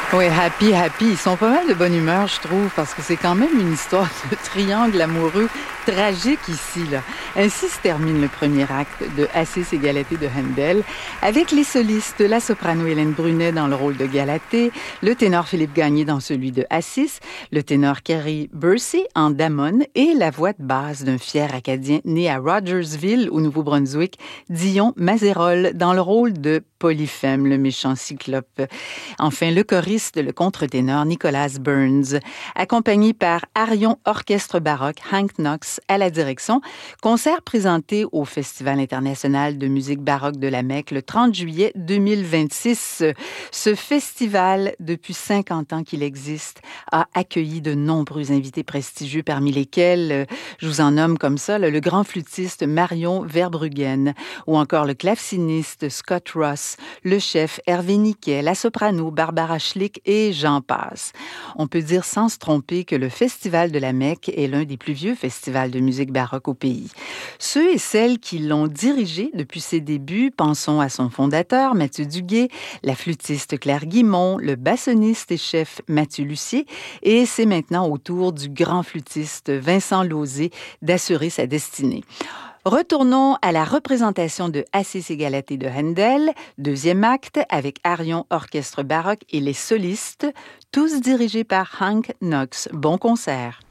Oui, Happy, Happy. Ils sont pas mal de bonne humeur, je trouve, parce que c'est quand même une histoire de triangle amoureux tragique ici, là. Ainsi se termine le premier acte de Assis et Galatée de Handel, avec les solistes, la soprano Hélène Brunet dans le rôle de Galatée, le ténor Philippe Gagné dans celui de Assis, le ténor Kerry Bursey en Damon et la voix de basse d'un fier Acadien né à Rogersville, au Nouveau-Brunswick, Dion Mazerol, dans le rôle de Polyphème, le méchant cyclope. Enfin, le choriste, le contre-ténor Nicholas Burns, accompagné par Arion Orchestre Baroque, Hank Knox à la direction. Concert présenté au Festival international de musique baroque de la Mecque le 30 juillet 2026. Ce festival, depuis 50 ans qu'il existe, a accueilli de nombreux invités prestigieux, parmi lesquels, je vous en nomme comme ça, le grand flûtiste Marion Verbruggen, ou encore le claveciniste Scott Ross, le chef Hervé Niquet, la soprano Barbara Schlick et j'en passe. On peut dire sans se tromper que le Festival de la Mecque est l'un des plus vieux festivals de musique baroque au pays. Ceux et celles qui l'ont dirigé depuis ses débuts, pensons à son fondateur Mathieu Duguay, la flûtiste Claire Guimond, le bassoniste et chef Mathieu Lucier, et c'est maintenant au tour du grand flûtiste Vincent Lauzé d'assurer sa destinée. Retournons à la représentation de Assis et Galatée de Handel, deuxième acte avec Arion Orchestre Baroque et les solistes, tous dirigés par Hank Knox. Bon concert!